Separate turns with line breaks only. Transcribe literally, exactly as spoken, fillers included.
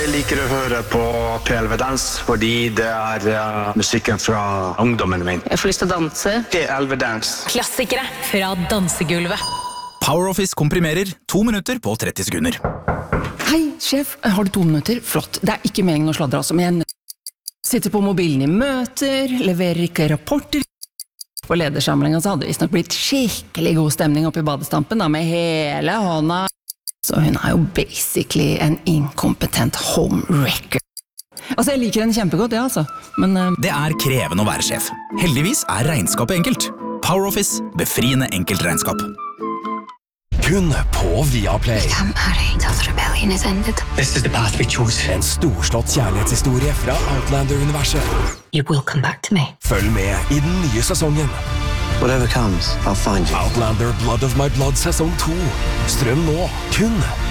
Jeg liker å høre på P L V Dans, fordi det er uh, musikken fra ungdommen min.
Jeg får lyst til å danse.
P L V Dans.
Klassikere fra dansegulvet.
PowerOffice komprimerer to minutter på tretti sekunder.
Hei, sjef. Har du to minutter? Flott. Det er ikke meningen å sladre, altså, men jeg sitter på mobilen i møter, leverer ikke rapporter. På ledersamlingen så hadde det visst nok blitt skikkelig god stemning oppe i badestampen, da, med hele hånda. Så hun er jo basically en inkompetent homewrecker. Altså, jeg liker henne kjempegodt, ja, altså. Men uh...
Det er krevende å være sjef. Heldigvis er regnskapet enkelt. PowerOffice, befriende enkelt regnskap.
Kun på Viaplay.
We can't marry until the rebellion is ended.
This is the path we chose. En storslått kjærlighetshistorie fra Outlander-universet.
You will come back to me.
Følg med i den nye sesongen.
Whatever comes, I'll find you.
Outlander Blood of My Blood sesong to. Strøm nå, kun